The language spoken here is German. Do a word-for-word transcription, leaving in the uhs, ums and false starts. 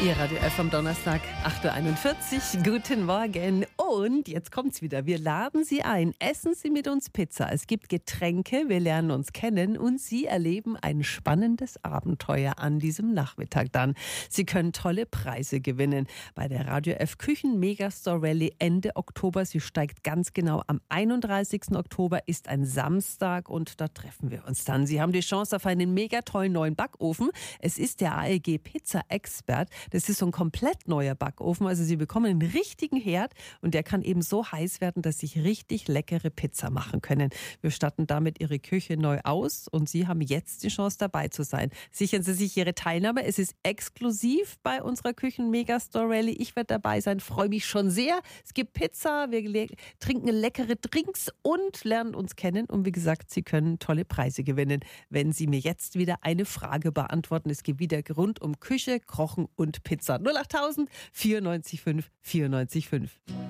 Ihr Radio F am Donnerstag, acht Uhr einundvierzig. Guten Morgen. Und jetzt kommt's wieder. Wir laden Sie ein. Essen Sie mit uns Pizza. Es gibt Getränke, wir lernen uns kennen und Sie erleben ein spannendes Abenteuer an diesem Nachmittag dann. Sie können tolle Preise gewinnen bei der Radio F Küchen Megastore Rallye Ende Oktober. Sie steigt ganz genau am einunddreißigsten Oktober, ist ein Samstag und da treffen wir uns dann. Sie haben die Chance auf einen mega tollen neuen Backofen. Es ist der A E G Pizza Expert. Das ist so ein komplett neuer Backofen. Also Sie bekommen einen richtigen Herd und der kann eben so heiß werden, dass Sie richtig leckere Pizza machen können. Wir statten damit Ihre Küche neu aus und Sie haben jetzt die Chance dabei zu sein. Sichern Sie sich Ihre Teilnahme. Es ist exklusiv bei unserer Küchen Megastore Rallye. Ich werde dabei sein, freue mich schon sehr. Es gibt Pizza, wir le- trinken leckere Drinks und lernen uns kennen. Und wie gesagt, Sie können tolle Preise gewinnen, wenn Sie mir jetzt wieder eine Frage beantworten. Es geht wieder rund um Küche, Kochen und Pizza. null achttausend vierundneunzig fünf vierundneunzig fünf.